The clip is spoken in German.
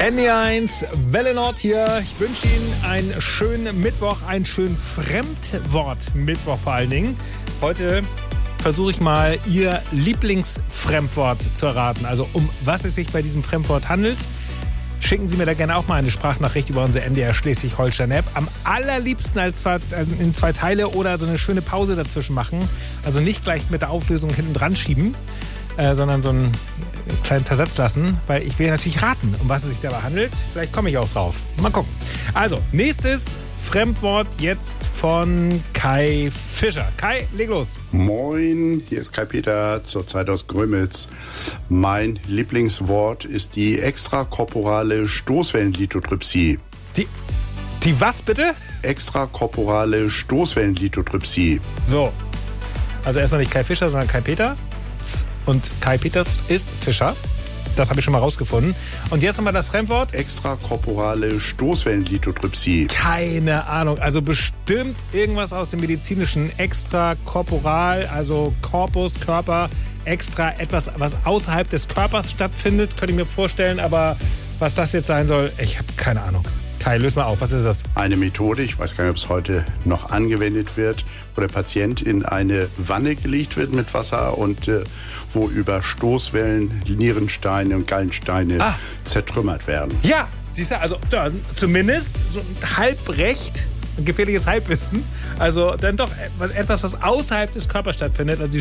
NDR1, Welle Nord hier. Ich wünsche Ihnen einen schönen Mittwoch, einen schönen Fremdwort-Mittwoch vor allen Dingen. Heute versuche ich mal, Ihr Lieblingsfremdwort zu erraten. Also um was es sich bei diesem Fremdwort handelt. Schicken Sie mir da gerne auch mal eine Sprachnachricht über unsere NDR Schleswig-Holstein-App. Am allerliebsten in 2 Teile oder so eine schöne Pause dazwischen machen. Also nicht gleich mit der Auflösung hinten dran schieben, sondern so einen kleinen Versatz lassen, weil ich will natürlich raten, um was es sich dabei handelt. Vielleicht komme ich auch drauf. Mal gucken. Also, nächstes Fremdwort jetzt von Kai Fischer. Kai, leg los. Moin, hier ist Kai Peter, zurzeit aus Grömitz. Mein Lieblingswort ist die extrakorporale Stoßwellenlithotripsie. Die was bitte? Extrakorporale Stoßwellenlithotripsie. So, also erstmal nicht Kai Fischer, sondern Kai Peter. Und Kai Peters ist Fischer. Das habe ich schon mal rausgefunden. Und jetzt nochmal das Fremdwort. Extrakorporale Stoßwellenlithotripsie. Keine Ahnung. Also bestimmt irgendwas aus dem Medizinischen. Extrakorporal, also Korpus, Körper, extra etwas, was außerhalb des Körpers stattfindet, könnte ich mir vorstellen. Aber was das jetzt sein soll, ich habe keine Ahnung. Kai, löse mal auf. Was ist das? Eine Methode, ich weiß gar nicht, ob es heute noch angewendet wird, wo der Patient in eine Wanne gelegt wird mit Wasser und wo über Stoßwellen Nierensteine und Gallensteine zertrümmert werden. Ja, siehst du, also zumindest so ein Halbrecht, ein gefährliches Halbwissen. Also dann doch etwas, was außerhalb des Körpers stattfindet. Also die